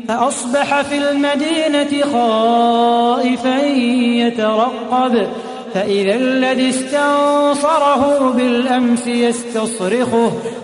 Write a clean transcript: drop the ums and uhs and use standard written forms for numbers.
فأصبح في المدينة خائفا يترقب فإذا الذي استنصره بالأمس يستصرخه